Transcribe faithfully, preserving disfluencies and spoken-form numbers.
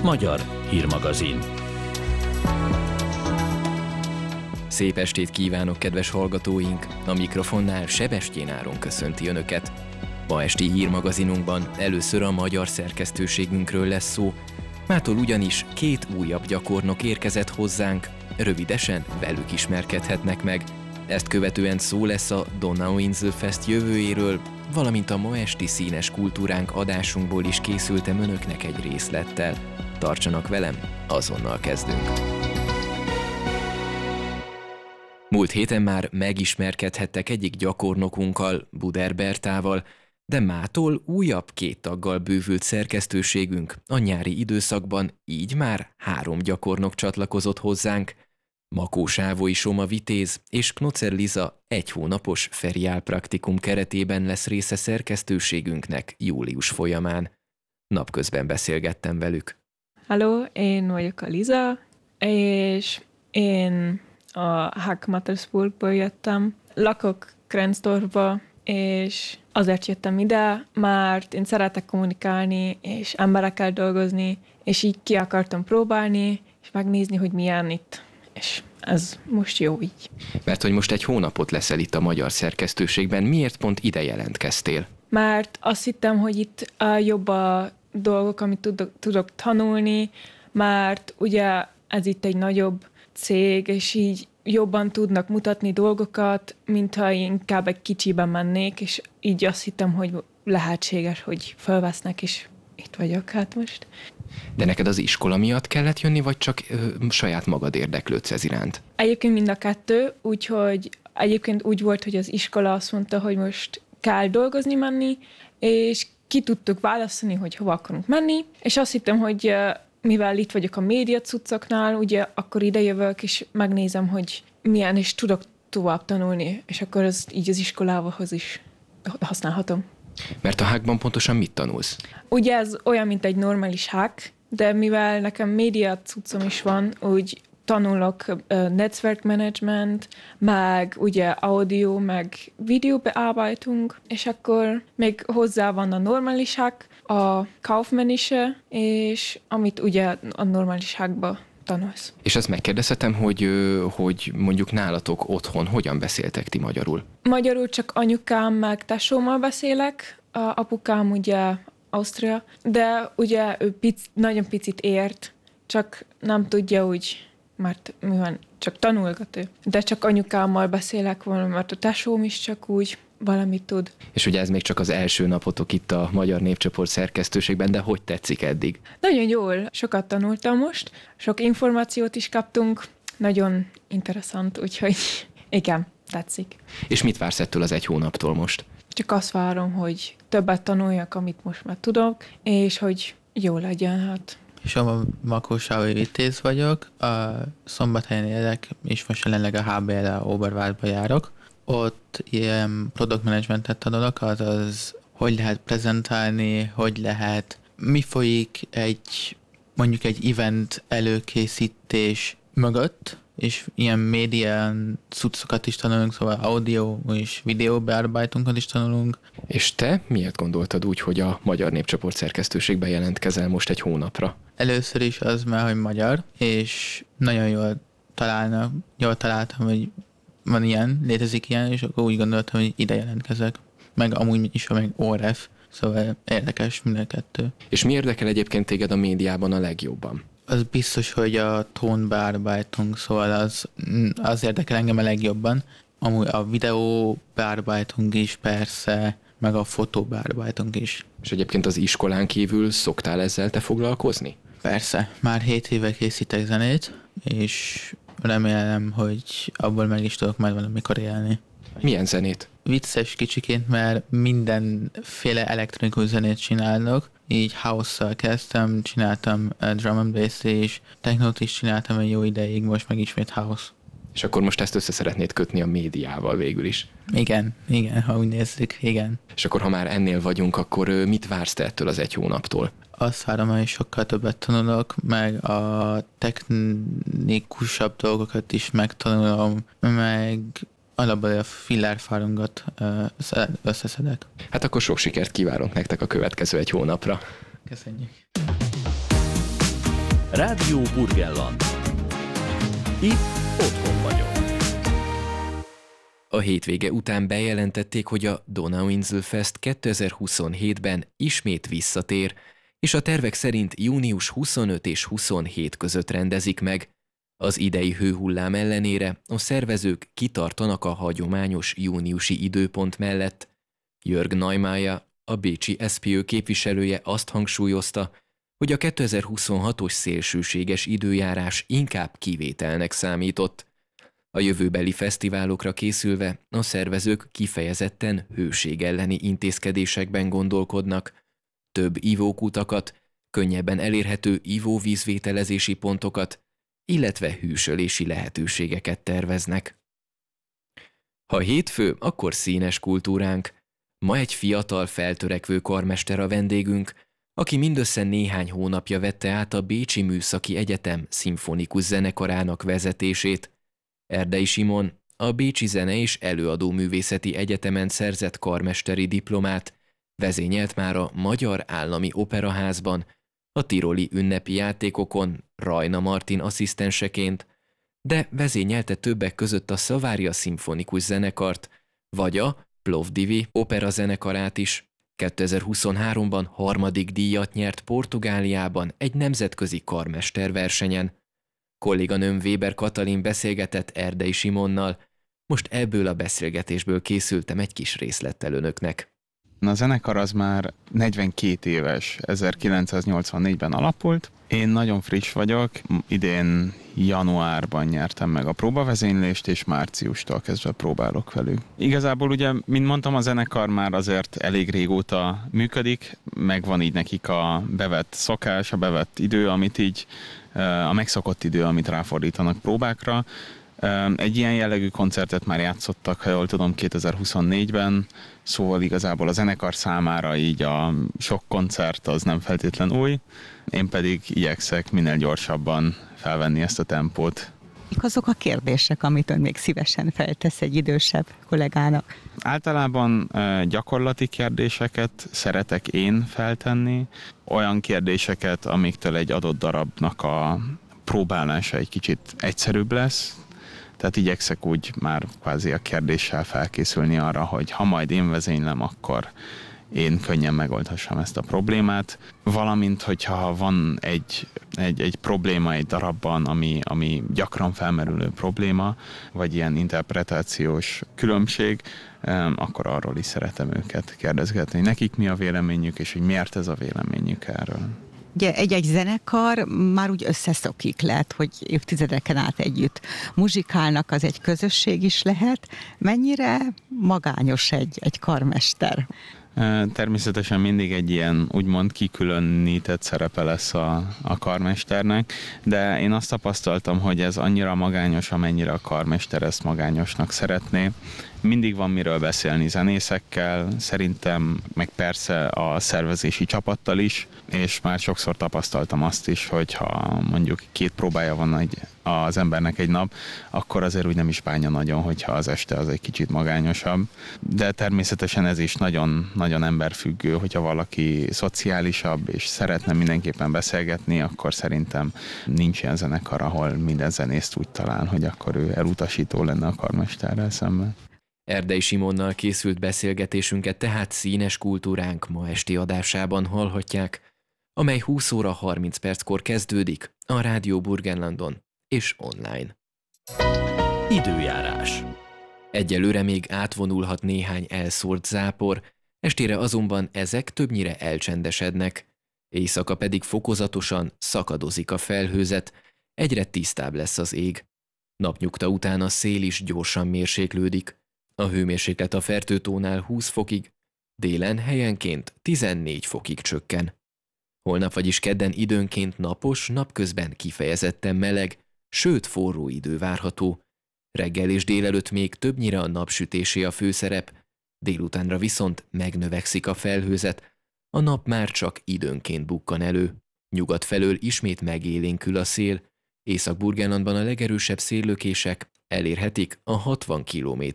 Magyar hírmagazin. Szép estét kívánok, kedves hallgatóink! A mikrofonnál Sebestyén Áron köszönti Önöket. Ma esti hírmagazinunkban először a magyar szerkesztőségünkről lesz szó. Mától ugyanis két újabb gyakornok érkezett hozzánk, rövidesen velük ismerkedhetnek meg. Ezt követően szó lesz a Donauinselfest jövőjéről, valamint a ma esti színes kultúránk adásunkból is készültem Önöknek egy részlettel. Tartsanak velem, azonnal kezdünk! Múlt héten már megismerkedhettek egyik gyakornokunkkal, Buder Bertával, de mától újabb két taggal bővült szerkesztőségünk a nyári időszakban, így már három gyakornok csatlakozott hozzánk. Makó Sávói Soma Vitéz és Knocer Liza egy hónapos feriál praktikum keretében lesz része szerkesztőségünknek július folyamán. Napközben beszélgettem velük. Halló, én vagyok a Liza, és én a Hack Mattersburgból jöttem. Lakok Krensdorfba, és azért jöttem ide, mert én szeretek kommunikálni, és emberekkel dolgozni, és így ki akartam próbálni, és megnézni, hogy milyen itt. És ez most jó így. Mert hogy most egy hónapot leszel itt a magyar szerkesztőségben, miért pont ide jelentkeztél? Mert azt hittem, hogy itt uh, jobb a dolgok, amit tudok, tudok tanulni, mert ugye ez itt egy nagyobb cég, és így jobban tudnak mutatni dolgokat, mintha inkább egy kicsiben mennék, és így azt hittem, hogy lehetséges, hogy felvesznek, és itt vagyok hát most. De neked az iskola miatt kellett jönni, vagy csak ö, saját magad érdeklődsz ez iránt? Egyébként mind a kettő, úgyhogy egyébként úgy volt, hogy az iskola azt mondta, hogy most kell dolgozni menni, és ki tudtuk választani, hogy hova akarunk menni, és azt hittem, hogy mivel itt vagyok a média cuccoknál, ugye akkor ide jövök, és megnézem, hogy milyen, és tudok tovább tanulni, és akkor az így az iskolához is használhatom. Mert a Hackban pontosan mit tanulsz? Ugye ez olyan, mint egy normális Hack, de mivel nekem média cuccom is van, úgy tanulok uh, network management, meg ugye audio, meg videóbearbeitung, és akkor még hozzá van a normális Hack, a kaufmännische, és amit ugye a normális Hackba tanulsz. És azt megkérdezhetem, hogy, hogy mondjuk nálatok otthon hogyan beszéltek ti magyarul? Magyarul csak anyukám meg tesómmal beszélek, a apukám ugye Ausztria, de ugye ő pic, nagyon picit ért, csak nem tudja úgy, mert mi van, csak tanulgat ő. De csak anyukámmal beszélek volna, mert a tesóm is csak úgy valamit tud. És ugye ez még csak az első napotok itt a Magyar Népcsoport szerkesztőségben, de hogy tetszik eddig? Nagyon jól, sokat tanultam most, sok információt is kaptunk, nagyon interessant, úgyhogy igen, tetszik. És mit vársz ettől az egy hónaptól most? Csak azt várom, hogy többet tanuljak, amit most már tudok, és hogy jó legyen, hát. És a Makó Sávói Vitéz vagyok, a Szombathelyen élek, és most jelenleg a há bé el Oberwaldba járok. Ott ilyen product managementet tanulok, azaz hogy lehet prezentálni, hogy lehet, mi folyik egy, mondjuk egy event előkészítés mögött, és ilyen média cuccokat is tanulunk, szóval audio és videó bearbeitunkat is tanulunk. És te miért gondoltad úgy, hogy a Magyar Népcsoport szerkesztőségben jelentkezel most egy hónapra? Először is az, mert hogy magyar, és nagyon jól találnak, jól találtam, hogy van ilyen, létezik ilyen, és akkor úgy gondoltam, hogy ide jelentkezek. Meg amúgy is van meg o er ef, szóval érdekes mind a kettő. És mi érdekel egyébként téged a médiában a legjobban? Az biztos, hogy a tónbearbeitung, szóval az, az érdekel engem a legjobban. Amúgy a videó bearbeitung is persze, meg a fotóbearbeitung is. És egyébként az iskolán kívül szoktál ezzel te foglalkozni? Persze, már hét éve készítek zenét, és remélem, hogy abból meg is tudok majd valamikor élni. Milyen zenét? Vicces kicsiként, mert mindenféle elektronikus zenét csinálok. Így house-szal kezdtem, csináltam drum and bass és technót is csináltam egy jó ideig, most meg ismét house. És akkor most ezt össze szeretnéd kötni a médiával végül is? Igen, igen, ha úgy nézzük, igen. És akkor ha már ennél vagyunk, akkor mit vársz te ettől az egy hónaptól? Azt várom, hogy sokkal többet tanulok, meg a technikusabb dolgokat is megtanulom, meg alapból a fillárfárunkat összeszedek. Hát akkor sok sikert kívánok nektek a következő egy hónapra. Köszönjük. Rádió Burgenland. Itt otthon vagyok. A hétvége után bejelentették, hogy a Donauinselfest kétezer-huszonhétben ismét visszatér, és a tervek szerint június huszonötödike és huszonhetedike között rendezik meg. Az idei hőhullám ellenére a szervezők kitartanak a hagyományos júniusi időpont mellett. Jörg Neumeier, a bécsi es pé ö képviselője azt hangsúlyozta, hogy a kétezer-huszonhatos szélsőséges időjárás inkább kivételnek számított. A jövőbeli fesztiválokra készülve a szervezők kifejezetten hőség elleni intézkedésekben gondolkodnak. Több ivókutakat, könnyebben elérhető ivóvízvételezési pontokat, illetve hűsölési lehetőségeket terveznek. Ha hétfő, akkor színes kultúránk. Ma egy fiatal, feltörekvő karmester a vendégünk, aki mindössze néhány hónapja vette át a Bécsi Műszaki Egyetem szimfonikus zenekarának vezetését. Erdei Simon a Bécsi Zene- és Előadóművészeti Egyetemen szerzett karmesteri diplomát, vezényelt már a Magyar Állami Operaházban, a tiroli ünnepi játékokon Rajna Martin asszisztenseként, de vezényelte többek között a Szavária szimfonikus zenekart, vagy a Plovdivi opera zenekarát is. kétezer-huszonháromban harmadik díjat nyert Portugáliában egy nemzetközi karmesterversenyen. Kolléganőm Weber Katalin beszélgetett Erdei Simonnal, most ebből a beszélgetésből készültem egy kis részlettel önöknek. A zenekar az már negyvenkét éves, ezerkilencszáznyolcvannégyben alapult. Én nagyon friss vagyok, idén januárban nyertem meg a próbavezénylést, és márciustól kezdve próbálok velük. Igazából ugye, mint mondtam, a zenekar már azért elég régóta működik, megvan így nekik a bevett szokás, a bevett idő, amit így, a megszokott idő, amit ráfordítanak próbákra. Egy ilyen jellegű koncertet már játszottak, ha jól tudom, kétezer-huszonnégyben, szóval igazából a zenekar számára így a sok koncert az nem feltétlen új, én pedig igyekszek minél gyorsabban felvenni ezt a tempót. Mik azok a kérdések, amit ön még szívesen feltesz egy idősebb kollégának? Általában gyakorlati kérdéseket szeretek én feltenni, olyan kérdéseket, amiktől egy adott darabnak a próbálása egy kicsit egyszerűbb lesz. Tehát igyekszek úgy már kvázi a kérdéssel felkészülni arra, hogy ha majd én vezénylem, akkor én könnyen megoldhassam ezt a problémát. Valamint, hogyha van egy, egy, egy probléma egy darabban, ami, ami gyakran felmerülő probléma, vagy ilyen interpretációs különbség, akkor arról is szeretem őket kérdezgetni. Nekik mi a véleményük, és hogy miért ez a véleményük erről. Ugye egy-egy zenekar már úgy összeszokik, lehet, hogy évtizedeken át együtt muzsikálnak, az egy közösség is lehet. Mennyire magányos egy, egy karmester? Természetesen mindig egy ilyen úgymond kikülönített szerepe lesz a, a karmesternek, de én azt tapasztaltam, hogy ez annyira magányos, amennyire a karmester ezt magányosnak szeretné. Mindig van miről beszélni zenészekkel, szerintem, meg persze a szervezési csapattal is, és már sokszor tapasztaltam azt is, hogy ha mondjuk két próbája van egy, az embernek egy nap, akkor azért úgy nem is bánja nagyon, hogyha az este az egy kicsit magányosabb. De természetesen ez is nagyon, nagyon emberfüggő, hogyha valaki szociálisabb és szeretne mindenképpen beszélgetni, akkor szerintem nincs ilyen zenekar, ahol minden zenészt úgy talál, hogy akkor ő elutasító lenne a karmesterrel szemben. Erdei Simonnal készült beszélgetésünket tehát Színes kultúránk ma esti adásában hallhatják, amely húsz óra harminc perckor kezdődik a Rádió Burgenlandon és online. Időjárás. Egyelőre még átvonulhat néhány elszórt zápor, estére azonban ezek többnyire elcsendesednek, éjszaka pedig fokozatosan szakadozik a felhőzet, egyre tisztább lesz az ég. Napnyugta után a szél is gyorsan mérséklődik. A hőmérséklet a Fertőtónál húsz fokig, délen helyenként tizennégy fokig csökken. Holnap, vagyis kedden időnként napos, napközben kifejezetten meleg, sőt forró idő várható. Reggel és délelőtt még többnyire a napsütésé a főszerep, délutánra viszont megnövekszik a felhőzet, a nap már csak időnként bukkan elő. Nyugat felől ismét megélénkül a szél, Észak-Burgenlandban a legerősebb széllökések elérhetik a hatvan kilométer